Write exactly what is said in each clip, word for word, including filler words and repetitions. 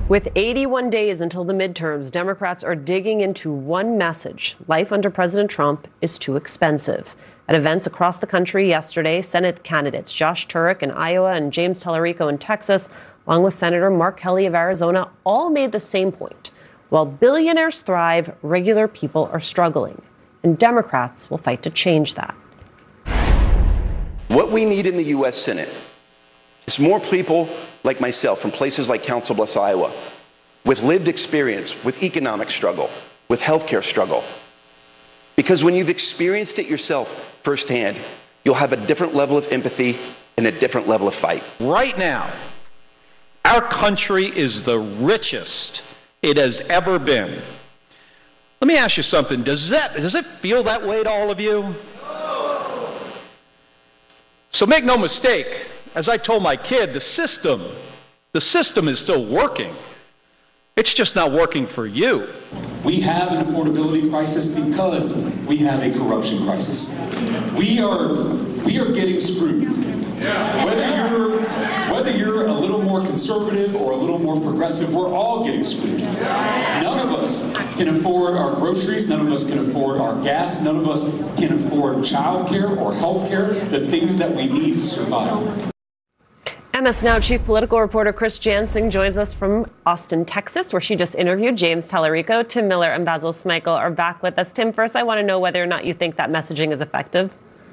With eighty-one days until the midterms, Democrats are digging into one message: life under President Trump is too expensive. At events across the country yesterday, Senate candidates Josh Turek in Iowa and James Tallarico in Texas, along with Senator Mark Kelly of Arizona, all made the same point. While billionaires thrive, regular people are struggling, and Democrats will fight to change that. What we need in the U S Senate is more people like myself from places like Council Bluffs, Iowa, with lived experience, with economic struggle, with healthcare struggle. Because when you've experienced it yourself firsthand, you'll have a different level of empathy and a different level of fight. Right now, our country is the richest it has ever been. Let me ask you something. Does that, does it feel that way to all of you? So make no mistake, as I told my kid, the system, the system is still working. It's just not working for you. We have an affordability crisis because we have a corruption crisis. We are, we are getting screwed. Whether you're, whether you're a little more conservative or a little more progressive, we're all getting screwed. None of us can afford our groceries. None of us can afford our gas. None of us can afford childcare or health care, the things that we need to survive. M S Now chief political reporter Chris Jansing joins us from Austin, Texas, where she just interviewed James Tallarico. Tim Miller and Basil Smykel are back with us. Tim, first, I want to know whether or not you think that messaging is effective.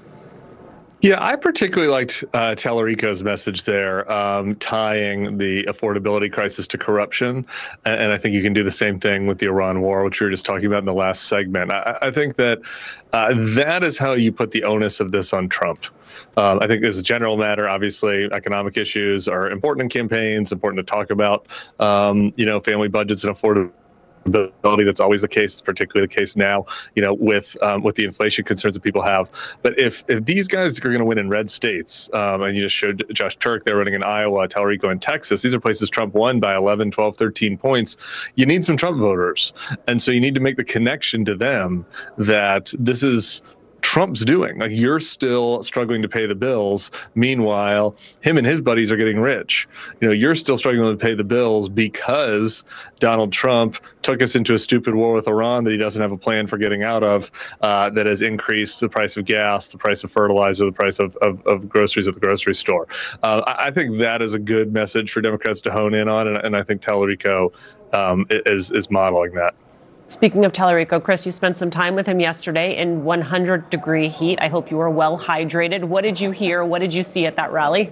Yeah, I particularly liked uh, Tallarico's message there, um, tying the affordability crisis to corruption. And, and I think you can do the same thing with the Iran war, which we were just talking about in the last segment. I, I think that uh, that is how you put the onus of this on Trump. Um, I think as a general matter, obviously, economic issues are important in campaigns, important to talk about, um, you know, family budgets and affordability. That's always the case. It's particularly the case now, you know, with um, with the inflation concerns that people have. But if if these guys are going to win in red states, um, and you just showed Josh Turek, they're running in Iowa, Tallarico in Texas, these are places Trump won by eleven, twelve, thirteen points. You need some Trump voters. And so you need to make the connection to them that this is Trump's doing. Like, you're still struggling to pay the bills. Meanwhile, him and his buddies are getting rich. You know, you're still struggling to pay the bills because Donald Trump took us into a stupid war with Iran that he doesn't have a plan for getting out of, uh, that has increased the price of gas, the price of fertilizer, the price of, of, of groceries at the grocery store. Uh, I, I think that is a good message for Democrats to hone in on, and, and I think Tallarico um, is, is modeling that. Speaking of Tallarico, Chris, you spent some time with him yesterday in one hundred degree heat. I hope you were well hydrated. What did you hear? What did you see at that rally?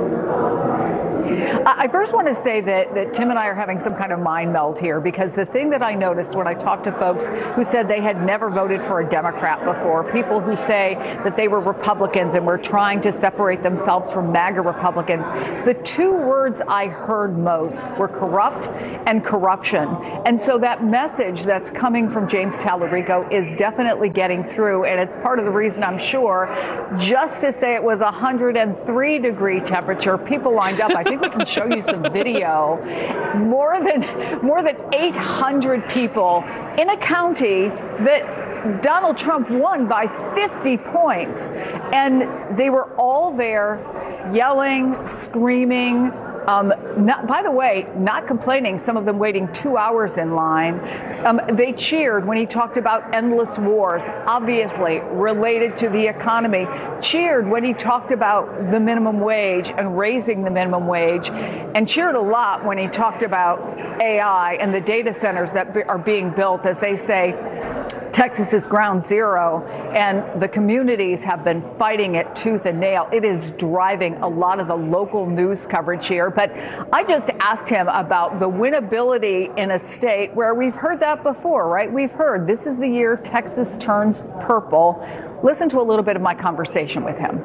I first want to say that, that Tim and I are having some kind of mind meld here, because the thing that I noticed when I talked to folks who said they had never voted for a Democrat before, people who say that they were Republicans and were trying to separate themselves from MAGA Republicans, the two words I heard most were corrupt and corruption. And so that message that's coming from James Tallarico is definitely getting through. And it's part of the reason, I'm sure, just to say it was one hundred three degree temperature, people lined up. I think we can show you some video. More than more than eight hundred people in a county that Donald Trump won by fifty points, and they were all there yelling, screaming. Um, not, by the way, not complaining, some of them waiting two hours in line. Um, they cheered when he talked about endless wars, obviously related to the economy. Cheered when he talked about the minimum wage and raising the minimum wage. And cheered a lot when he talked about A I and the data centers that be, are being built. As they say, Texas is ground zero, and the communities have been fighting it tooth and nail. It is driving a lot of the local news coverage here. But I just asked him about the winnability in a state where we've heard that before, right? We've heard this is the year Texas turns purple. Listen to a little bit of my conversation with him.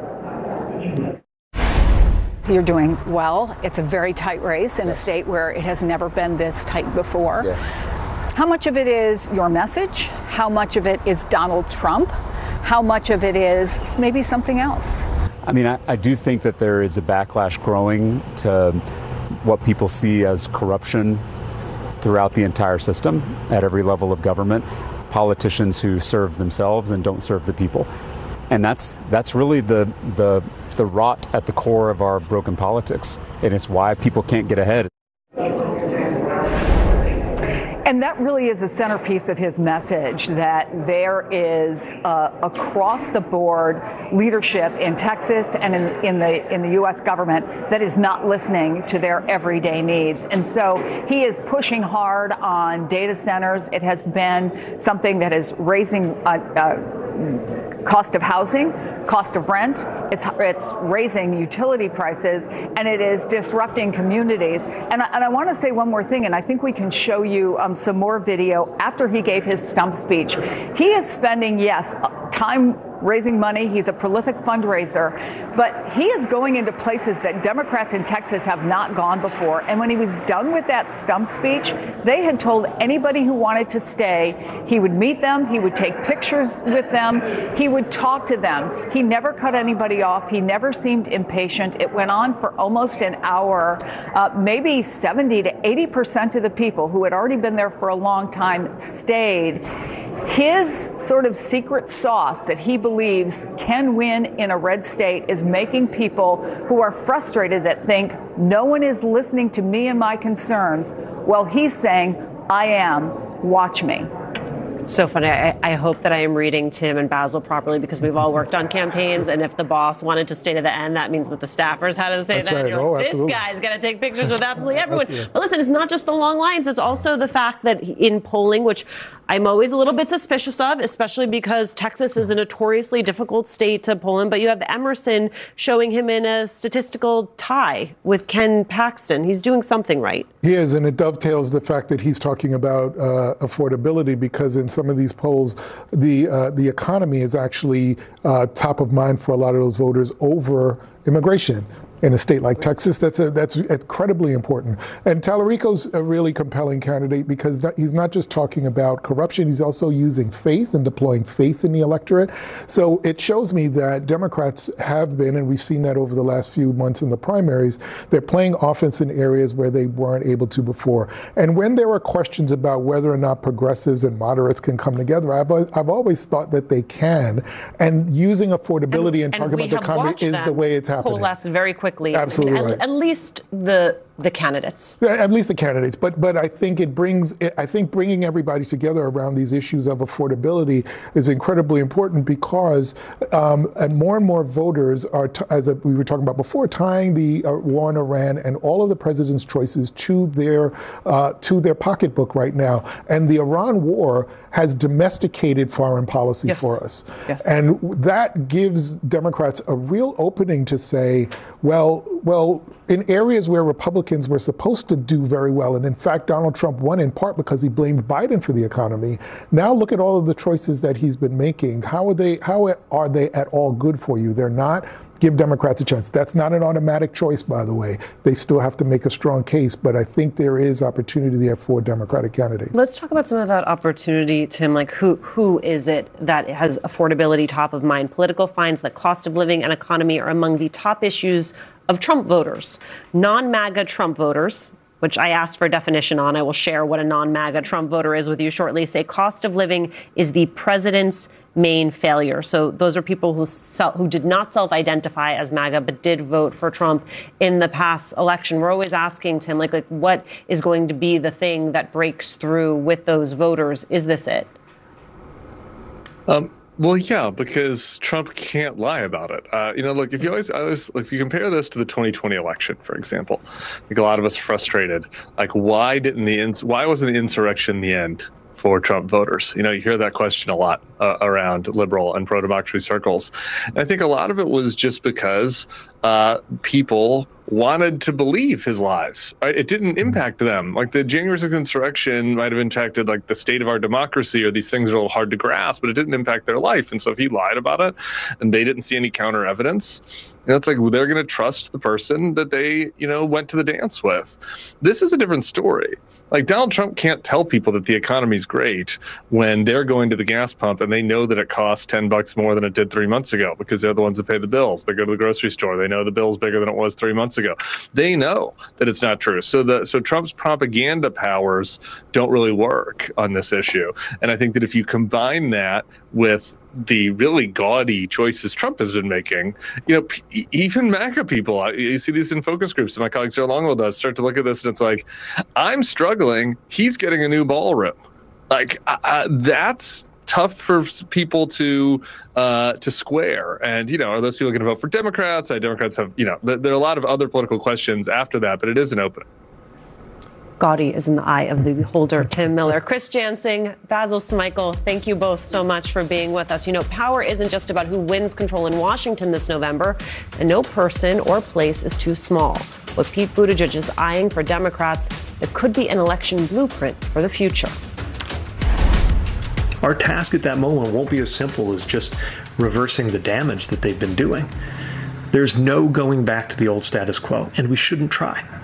You're doing well. It's a very tight race in yes. a state where it has never been this tight before. Yes. How much of it is your message? How much of it is Donald Trump? How much of it is maybe something else? I mean, I, I do think that there is a backlash growing to what people see as corruption throughout the entire system at every level of government. Politicians who serve themselves and don't serve the people. And that's that's really the the the rot at the core of our broken politics. And it's why people can't get ahead. And that really is a centerpiece of his message, that there is uh, across the board leadership in Texas and in, in the in the U S government that is not listening to their everyday needs. And so he is pushing hard on data centers. It has been something that is raising uh, uh, cost of housing, cost of rent. It's it's raising utility prices, and it is disrupting communities. And I, and I want to say one more thing, and I think we can show you um, some more video after he gave his stump speech. He is spending, yes, time raising money. He's a prolific fundraiser, but he is going into places that Democrats in Texas have not gone before. And when he was done with that stump speech, they had told anybody who wanted to stay, he would meet them, he would take pictures with them, he would talk to them. He never cut anybody off. He never seemed impatient. It went on for almost an hour. Uh, maybe seventy to eighty percent of the people who had already been there for a long time stayed. His sort of secret sauce that he believes can win in a red state is making people who are frustrated, that think no one is listening to me and my concerns. Well, he's saying, I am. Watch me. So funny. I, I hope that I am reading Tim and Basil properly, because we've all worked on campaigns, and if the boss wanted to stay to the end, that means that the staffers had to say That's that. right. You're Oh, like, this absolutely. guy's got to take pictures with absolutely everyone. Absolutely. But listen, it's not just the long lines. It's also the fact that in polling, which I'm always a little bit suspicious of, especially because Texas is a notoriously difficult state to poll in, but you have Emerson showing him in a statistical tie with Ken Paxton. He's doing something right. He is, and it dovetails the fact that he's talking about uh, affordability, because in some of these polls, the uh, the economy is actually uh, top of mind for a lot of those voters over immigration. In a state like Texas, that's a, that's incredibly important. And Tallarico's a really compelling candidate, because he's not just talking about corruption, he's also using faith and deploying faith in the electorate. So it shows me that Democrats have been, and we've seen that over the last few months in the primaries, they're playing offense in areas where they weren't able to before. And when there are questions about whether or not progressives and moderates can come together, I've, I've always thought that they can. And using affordability and, and, and talking about the economy is the way it's happening. Coalesce very quickly. Absolutely I mean, at, right. at least the the candidates. At least the candidates, but but I think it brings. I think bringing everybody together around these issues of affordability is incredibly important, because um, and more and more voters are, t- as we were talking about before, tying the uh, war in Iran and all of the president's choices to their uh, to their pocketbook right now. And the Iran war has domesticated foreign policy yes. for us, yes. and that gives Democrats a real opening to say, well, well, in areas where Republicans were supposed to do very well, and in fact, Donald Trump won in part because he blamed Biden for the economy. Now look at all of the choices that he's been making. How are they, how are they at all good for you? They're not. Give Democrats a chance. That's not an automatic choice, by the way. They still have to make a strong case, but I think there is opportunity there for Democratic candidates. Let's talk about some of that opportunity, Tim. Like, who who is it that has affordability top of mind? Political finds that cost of living and economy are among the top issues of Trump voters. Non-MAGA Trump voters, which I asked for a definition on, I will share what a non-MAGA Trump voter is with you shortly, say cost of living is the president's main failure. So those are people who self, who did not self-identify as MAGA but did vote for Trump in the past election. We're always asking Tim, like, like what is going to be the thing that breaks through with those voters? Is this it? Um, well, yeah, because Trump can't lie about it. Uh, you know, look, if you always, always, if you compare this to the twenty twenty election, for example, like a lot of us frustrated, like why didn't the ins- why wasn't the insurrection the end for Trump voters? You know, you hear that question a lot uh, around liberal and pro-democracy circles. And I think a lot of it was just because uh, people wanted to believe his lies. Right? It didn't impact them. Like the January sixth insurrection might have impacted like the state of our democracy, or these things are a little hard to grasp, but it didn't impact their life. And so if he lied about it and they didn't see any counter evidence, you know, it's like, well, they're going to trust the person that they, you know, went to the dance with. This is a different story. Like Donald Trump can't tell people that the economy's great when they're going to the gas pump and they know that it costs ten bucks more than it did three months ago because they're the ones that pay the bills. They go to the grocery store. They know the bill's bigger than it was three months ago. ago. They know that it's not true. So the so Trump's propaganda powers don't really work on this issue. And I think that if you combine that with the really gaudy choices Trump has been making, you know, p- even MAGA people, you see these in focus groups, and my colleague Sarah Longwell does, start to look at this and it's like, I'm struggling. He's getting a new ballroom. Like, uh, that's tough for people to uh, to square. And, you know, are those people going to vote for Democrats? Uh, Democrats have, you know, th- there are a lot of other political questions after that, but it is an opening. Gaudy is in the eye of the beholder. Tim Miller, Chris Jansing, Basil Smykel, thank you both so much for being with us. You know, power isn't just about who wins control in Washington this November, and no person or place is too small. What Pete Buttigieg is eyeing for Democrats, it could be an election blueprint for the future. Our task at that moment won't be as simple as just reversing the damage that they've been doing. There's no going back to the old status quo, and we shouldn't try.